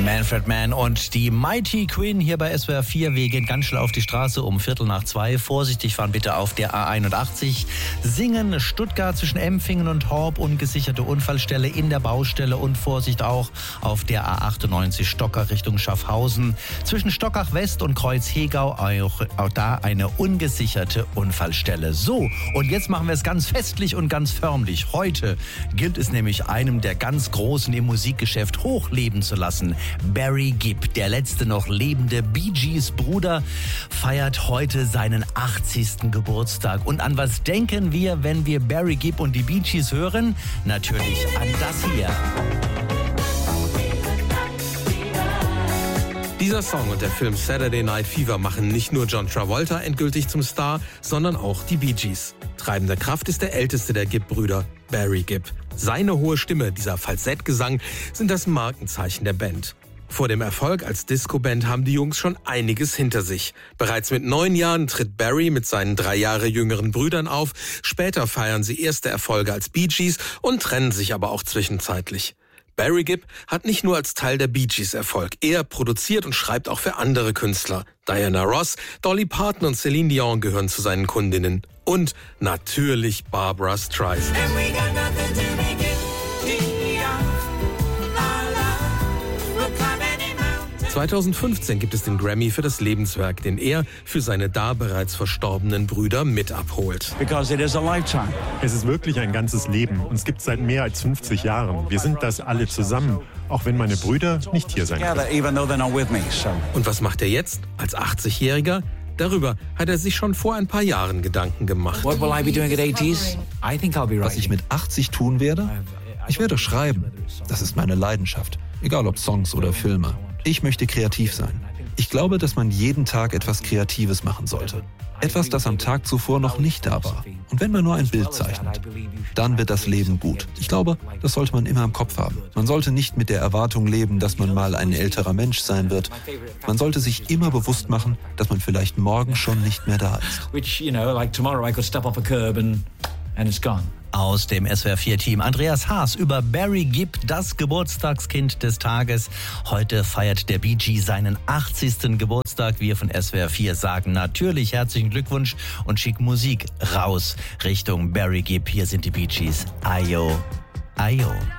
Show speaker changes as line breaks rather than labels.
Manfred Mann und die Mighty Queen hier bei SWR 4. Wir gehen ganz schnell auf die Straße um 1:45. Vorsichtig fahren bitte auf der A81. Singen, Stuttgart zwischen Empfingen und Horb, ungesicherte Unfallstelle in der Baustelle und Vorsicht auch auf der A98 Stockach Richtung Schaffhausen. Zwischen Stockach West und Kreuz-Hegau auch da eine ungesicherte Unfallstelle. So, und jetzt machen wir es ganz festlich und ganz förmlich. Heute gilt es nämlich einem der ganz Großen im Musikgeschäft hochleben zu lassen. Barry Gibb, der letzte noch lebende Bee Gees Bruder, feiert heute seinen 80. Geburtstag. Und an was denken wir, wenn wir Barry Gibb und die Bee Gees hören? Natürlich an das hier.
Dieser Song und der Film Saturday Night Fever machen nicht nur John Travolta endgültig zum Star, sondern auch die Bee Gees. Treibende Kraft ist der älteste der Gibb-Brüder, Barry Gibb. Seine hohe Stimme, dieser Falsettgesang, sind das Markenzeichen der Band. Vor dem Erfolg als Disco-Band haben die Jungs schon einiges hinter sich. Bereits mit 9 Jahren tritt Barry mit seinen 3 Jahre jüngeren Brüdern auf. Später feiern sie erste Erfolge als Bee Gees und trennen sich aber auch zwischenzeitlich. Barry Gibb hat nicht nur als Teil der Bee Gees Erfolg. Er produziert und schreibt auch für andere Künstler. Diana Ross, Dolly Parton und Celine Dion gehören zu seinen Kundinnen. Und natürlich Barbra Streisand. 2015 gibt es den Grammy für das Lebenswerk, den er für seine da bereits verstorbenen Brüder mit abholt.
Es ist wirklich ein ganzes Leben. Uns gibt es seit mehr als 50 Jahren. Wir sind das alle zusammen, auch wenn meine Brüder nicht hier sein können.
Und was macht er jetzt als 80-Jähriger? Darüber hat er sich schon vor ein paar Jahren Gedanken gemacht.
Was ich mit 80 tun werde? Ich werde schreiben. Das ist meine Leidenschaft. Egal ob Songs oder Filme. Ich möchte kreativ sein. Ich glaube, dass man jeden Tag etwas Kreatives machen sollte. Etwas, das am Tag zuvor noch nicht da war. Und wenn man nur ein Bild zeichnet, dann wird das Leben gut. Ich glaube, das sollte man immer im Kopf haben. Man sollte nicht mit der Erwartung leben, dass man mal ein älterer Mensch sein wird. Man sollte sich immer bewusst machen, dass man vielleicht morgen schon nicht mehr da ist.
Aus dem SWR4-Team Andreas Haas über Barry Gibb, das Geburtstagskind des Tages. Heute feiert der Bee Gee seinen 80. Geburtstag. Wir von SWR4 sagen natürlich herzlichen Glückwunsch und schicken Musik raus Richtung Barry Gibb. Hier sind die Bee Gees. Ayo, ayo.